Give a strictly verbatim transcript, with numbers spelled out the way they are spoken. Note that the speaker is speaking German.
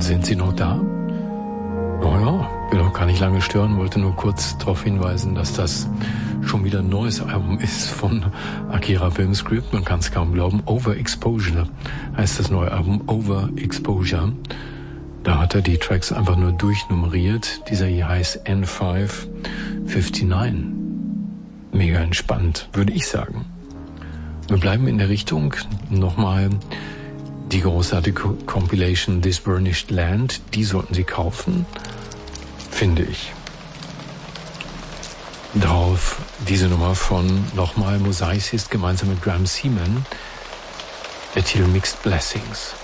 Sind Sie noch da? Oh ja, will auch gar nicht lange stören, wollte nur kurz darauf hinweisen, dass das schon wieder ein neues Album ist von Akira Filmscript. Man kann es kaum glauben. Overexposure heißt das neue Album, Overexposure. Da hat er die Tracks einfach nur durchnummeriert. Dieser hier heißt N fünf neunundfünfzig. Mega entspannt, würde ich sagen. Wir bleiben in der Richtung. Nochmal die großartige Compilation This Burnished Land. Die sollten Sie kaufen, finde ich. Darauf diese Nummer von nochmal Mosaicist gemeinsam mit Graham Seaman. Der Titel Mixed Blessings.